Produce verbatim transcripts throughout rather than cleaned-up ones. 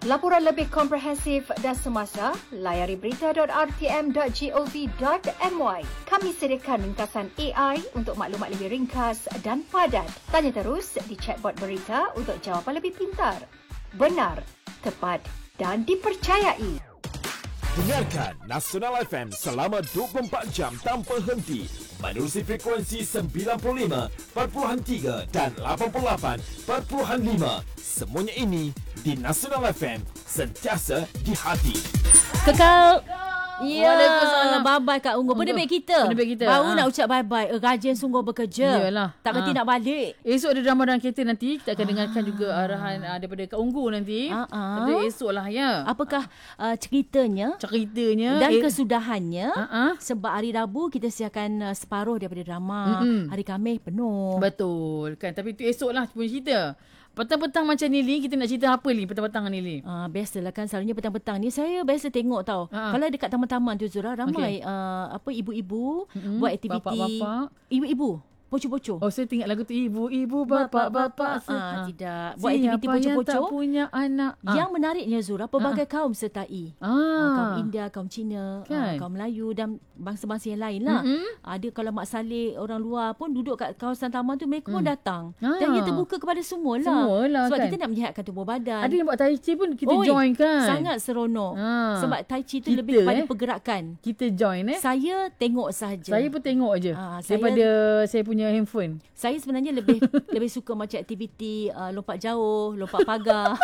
Laporan lebih komprehensif dan semasa, layari berita dot r t m dot gov dot m y. Kami sediakan ringkasan A I untuk maklumat lebih ringkas dan padat. Tanya terus di chatbot berita untuk jawapan lebih pintar, benar, tepat dan dipercayai. Dengarkan Nasional F M selama dua puluh empat jam tanpa henti menerusi frekuensi sembilan puluh lima perpuluhan tiga dan lapan puluh lapan perpuluhan lima. Semuanya ini di Nasional F M, sentiasa di hati. Kekal. Ya, Waalaikumsalam. Bye-bye Kak Unggu. Penerbit kita. Penerbit kita. Baru ha. nak ucap bye-bye. Eh, rajin sungguh bekerja. Yalah. Tak kerti ha. nak balik. Esok ada drama dalam kereta nanti. Kita akan Ah. dengarkan juga arahan uh, daripada Kak Unggu nanti. Ah, ah. Tapi esok lah ya. Apakah uh, ceritanya Ceritanya. dan eh, kesudahannya? Ah, ah. Sebab hari Rabu kita siapkan uh, separuh daripada drama. Mm-mm. Hari Khamis penuh. Betul kan. Tapi tu esok lah punya cerita. Petang-petang macam ni, Li, kita nak cerita apa ni petang-petang ni, Li? Uh, biasalah kan, selalunya petang-petang ni saya biasa tengok tau. Ha. Kalau dekat taman-taman tu Zura, ramai Okey. uh, apa ibu-ibu Mm-mm. buat aktiviti. Bapak-bapak. Ibu-ibu. Poco-poco. Oh, saya tengok lagu tu. Ibu-ibu, bapak-bapak. Ah, Ah. tidak. Buat aktiviti Siapa yang tak poco-poco. punya anak? Ah. Yang menariknya Zura, pelbagai kaum sertai. Ah. Ah, kaum India, kaum Cina, ah, Kan? kaum Melayu dan bangsa-bangsa yang lain lah. Mm-mm. Ada kalau Mak Saleh, orang luar pun duduk kat kawasan taman tu, mereka pun Mm. datang. Ah. Dan ia terbuka kepada semua lah. Semualah, Sebab kan? kita nak menyihatkan tubuh badan. Ada yang buat tai chi pun kita Oi, join kan? Sangat seronok. Ah. Sebab Tai Chi tu Kita, lebih kepada eh? pergerakan. Kita join eh. Saya tengok sahaja. Saya pun tengok je. Ah, saya- Daripada saya punya handphone. Saya sebenarnya lebih lebih suka macam aktiviti uh, lompat jauh, lompat pagar.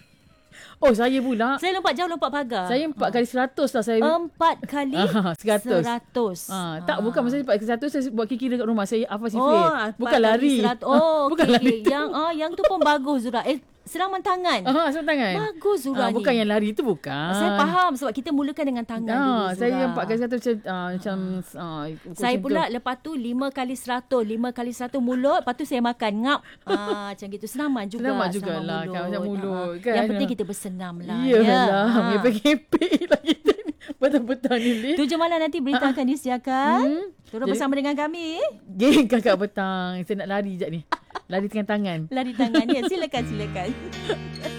Oh, saya pula. Saya lompat jauh, lompat pagar. Saya empat kali seratus lah saya. Empat kali Ah, seratus. seratus. Ah, tak, bukan masa empat kali seratus saya buat kiki dekat rumah. Saya hafal sifir. Oh, Bukan empat lari. kali seratus. Oh, Bukan okay, lari. okay. Yang ah, yang tu pun bagus Zura. Eh, serangan tangan. Ah, sebab tangan. Bagus Zura ah, ni. Bukan yang lari tu bukan. Saya faham sebab kita mulakan dengan tangan Ah, dulu Zura. saya empat kali seratus macam ah, macam ah, ukur Saya macam pula tu. lepas tu lima kali seratus. Lima kali seratus mulut. Lepas tu saya makan. Ngap. Ah, macam gitu. Senaman juga. Selamat jugalah kan macam mulut kan. Yang penting kita bersenam lah. Iyalah, Ya. ngepek-ngepek lah kita ni. Petang-petang ni, Li. Tujuh malam nanti berita akan disediakan. Hmm. Turut Jadi- bersama dengan kami. Geng kakak petang. Saya nak lari sekejap ni. Lari dengan tangan. Lari tangan. Ya, silakan, silakan.